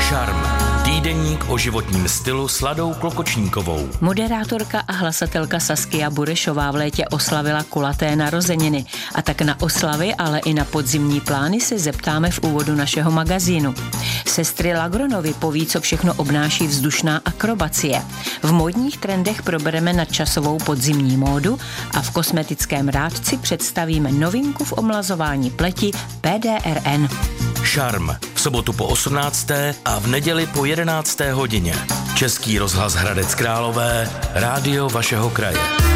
Šarm. Týdeník o životním stylu s Ladou Klokočníkovou. Moderátorka a hlasatelka Saskia Burešová v létě oslavila kulaté narozeniny. A tak na oslavy, ale i na podzimní plány se zeptáme v úvodu našeho magazínu. Sestry Lagronovy poví, co všechno obnáší vzdušná akrobacie. V módních trendech probereme nadčasovou podzimní módu a v kosmetickém rádci představíme novinku v omlazování pleti PDRN. Šarm. V sobotu po 18. a v neděli po 11. hodině. Český rozhlas Hradec Králové, rádio vašeho kraje.